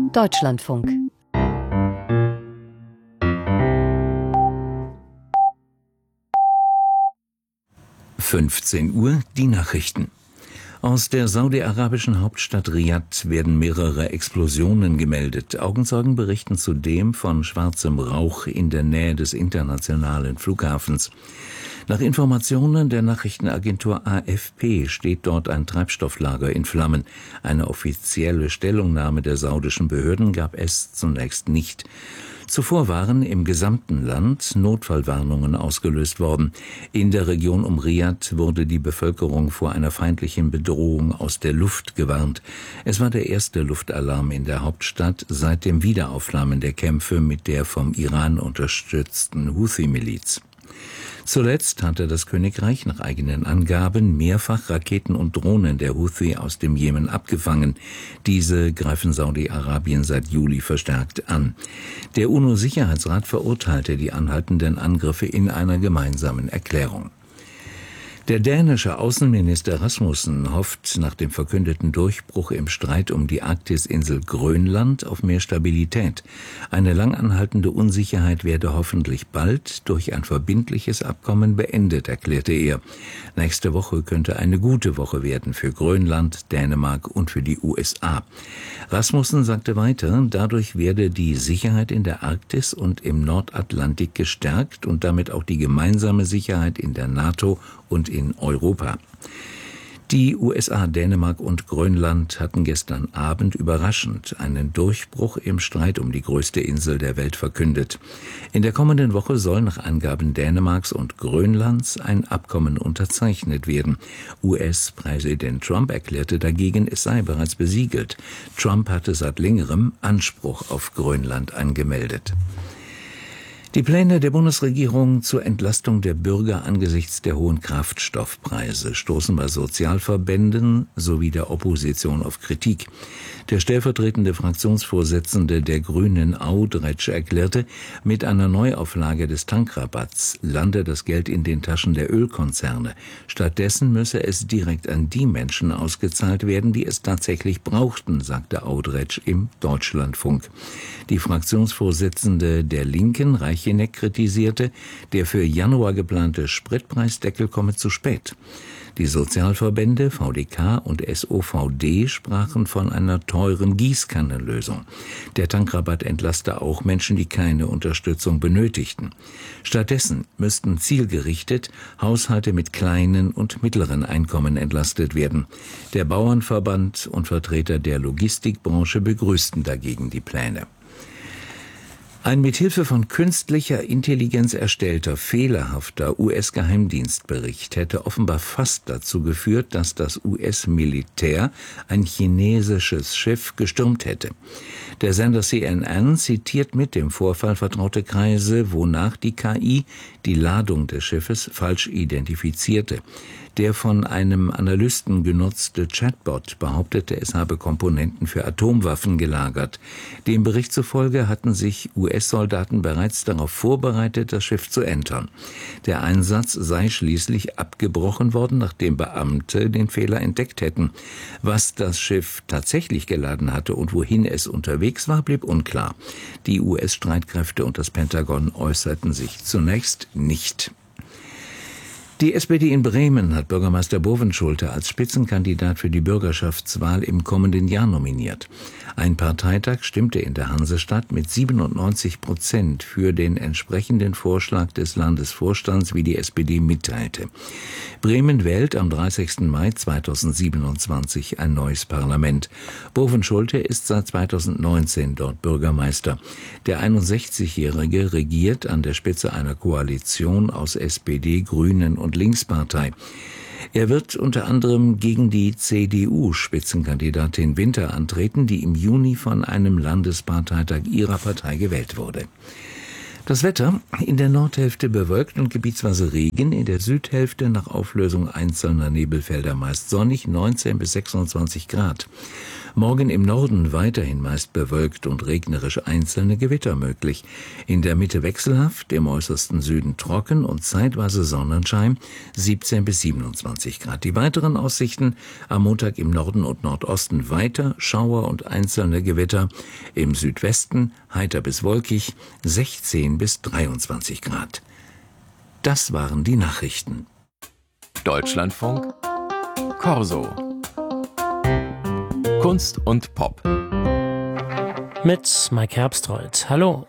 Deutschlandfunk. (15 Uhr) die Nachrichten. Aus der saudi-arabischen Hauptstadt Riad werden mehrere Explosionen gemeldet. Augenzeugen berichten zudem von schwarzem Rauch in der Nähe des internationalen Flughafens. Nach Informationen der Nachrichtenagentur AFP steht dort ein Treibstofflager in Flammen. Eine offizielle Stellungnahme der saudischen Behörden gab es zunächst nicht. Zuvor waren im gesamten Land Notfallwarnungen ausgelöst worden. In der Region um Riad wurde die Bevölkerung vor einer feindlichen Bedrohung aus der Luft gewarnt. Es war der erste Luftalarm in der Hauptstadt seit dem Wiederaufflammen der Kämpfe mit der vom Iran unterstützten Houthi-Miliz. Zuletzt hatte das Königreich nach eigenen Angaben mehrfach Raketen und Drohnen der Houthi aus dem Jemen abgefangen. Diese greifen Saudi-Arabien seit Juli verstärkt an. Der UNO-Sicherheitsrat verurteilte die anhaltenden Angriffe in einer gemeinsamen Erklärung. Der dänische Außenminister Rasmussen hofft nach dem verkündeten Durchbruch im Streit um die Arktisinsel Grönland auf mehr Stabilität. Eine langanhaltende Unsicherheit werde hoffentlich bald durch ein verbindliches Abkommen beendet, erklärte er. Nächste Woche könnte eine gute Woche werden für Grönland, Dänemark und für die USA. Rasmussen sagte weiter, dadurch werde die Sicherheit in der Arktis und im Nordatlantik gestärkt und damit auch die gemeinsame Sicherheit in der NATO und in Europa. Die USA, Dänemark und Grönland hatten gestern Abend überraschend einen Durchbruch im Streit um die größte Insel der Welt verkündet. In der kommenden Woche soll nach Angaben Dänemarks und Grönlands ein Abkommen unterzeichnet werden. US-Präsident Trump erklärte dagegen, es sei bereits besiegelt. Trump hatte seit längerem Anspruch auf Grönland angemeldet. Die Pläne der Bundesregierung zur Entlastung der Bürger angesichts der hohen Kraftstoffpreise stoßen bei Sozialverbänden sowie der Opposition auf Kritik. Der stellvertretende Fraktionsvorsitzende der Grünen, Audretsch, erklärte, mit einer Neuauflage des Tankrabatts lande das Geld in den Taschen der Ölkonzerne. Stattdessen müsse es direkt an die Menschen ausgezahlt werden, die es tatsächlich brauchten, sagte Audretsch im Deutschlandfunk. Die Fraktionsvorsitzende der Linken, Reicheneck, kritisierte, der für Januar geplante Spritpreisdeckel komme zu spät. Die Sozialverbände VDK und SOVD sprachen von einer teuren Gießkannenlösung. Der Tankrabatt entlaste auch Menschen, die keine Unterstützung benötigten. Stattdessen müssten zielgerichtet Haushalte mit kleinen und mittleren Einkommen entlastet werden. Der Bauernverband und Vertreter der Logistikbranche begrüßten dagegen die Pläne. Ein mithilfe von künstlicher Intelligenz erstellter, fehlerhafter US-Geheimdienstbericht hätte offenbar fast dazu geführt, dass das US-Militär ein chinesisches Schiff gestürmt hätte. Der Sender CNN zitiert mit dem Vorfall vertraute Kreise, wonach die KI die Ladung des Schiffes falsch identifizierte. Der von einem Analysten genutzte Chatbot behauptete, es habe Komponenten für Atomwaffen gelagert. Dem Bericht zufolge hatten sich US-Soldaten bereits darauf vorbereitet, das Schiff zu entern. Der Einsatz sei schließlich abgebrochen worden, nachdem Beamte den Fehler entdeckt hätten. Was das Schiff tatsächlich geladen hatte und wohin es unterwegs war, blieb unklar. Die US-Streitkräfte und das Pentagon äußerten sich zunächst nicht. Die SPD in Bremen hat Bürgermeister Bovenschulte als Spitzenkandidat für die Bürgerschaftswahl im kommenden Jahr nominiert. Ein Parteitag stimmte in der Hansestadt mit 97% für den entsprechenden Vorschlag des Landesvorstands, wie die SPD mitteilte. Bremen wählt am 30. Mai 2027 ein neues Parlament. Bovenschulte ist seit 2019 dort Bürgermeister. Der 61-Jährige regiert an der Spitze einer Koalition aus SPD, Grünen und Linkspartei. Er wird unter anderem gegen die CDU-Spitzenkandidatin Winter antreten, die im Juni von einem Landesparteitag ihrer Partei gewählt wurde. Das Wetter: in der Nordhälfte bewölkt und gebietsweise Regen, in der Südhälfte nach Auflösung einzelner Nebelfelder meist sonnig, 19 bis 26 Grad. Morgen im Norden weiterhin meist bewölkt und regnerisch, einzelne Gewitter möglich. In der Mitte wechselhaft, im äußersten Süden trocken und zeitweise Sonnenschein, 17 bis 27 Grad. Die weiteren Aussichten: am Montag im Norden und Nordosten weiter Schauer und einzelne Gewitter, im Südwesten heiter bis wolkig, 16 bis 23 Grad. Das waren die Nachrichten. Deutschlandfunk Corso. Kunst und Pop. Mit Mike Herbstreuth. Hallo.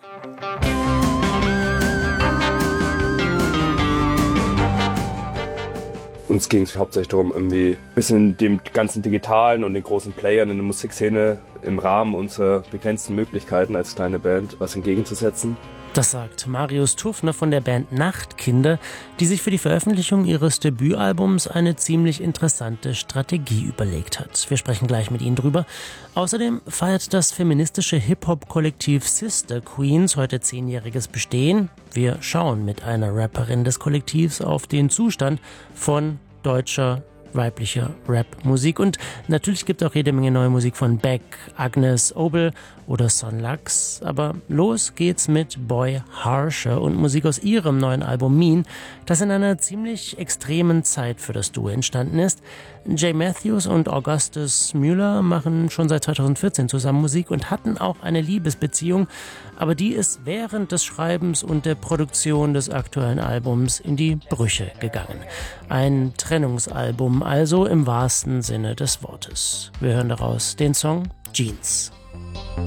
Uns ging es hauptsächlich darum, irgendwie ein bisschen dem ganzen Digitalen und den großen Playern in der Musikszene im Rahmen unserer begrenzten Möglichkeiten als kleine Band was entgegenzusetzen. Das sagt Marius Tuffner von der Band Nachtkinder, die sich für die Veröffentlichung ihres Debütalbums eine ziemlich interessante Strategie überlegt hat. Wir sprechen gleich mit Ihnen drüber. Außerdem feiert das feministische Hip-Hop-Kollektiv Sister Queens heute 10-jähriges Bestehen. Wir schauen mit einer Rapperin des Kollektivs auf den Zustand von deutscher weiblicher Rap-Musik. Und natürlich gibt es auch jede Menge neue Musik von Beck, Agnes Obel oder Son Lux. Aber los geht's mit Boy Harsher und Musik aus ihrem neuen Album Mean, das in einer ziemlich extremen Zeit für das Duo entstanden ist. Jay Matthews und Augustus Müller machen schon seit 2014 zusammen Musik und hatten auch eine Liebesbeziehung, aber die ist während des Schreibens und der Produktion des aktuellen Albums in die Brüche gegangen. Ein Trennungsalbum, also im wahrsten Sinne des Wortes. Wir hören daraus den Song Jeans.